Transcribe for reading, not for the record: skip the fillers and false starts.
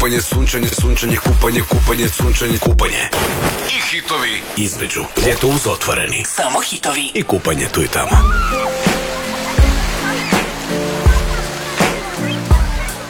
kupanje, sunčanje, kupanje, sunčanje. I hitovi između. Ljeto uz otvoreni. Samo hitovi. I kupanje tu i tamo.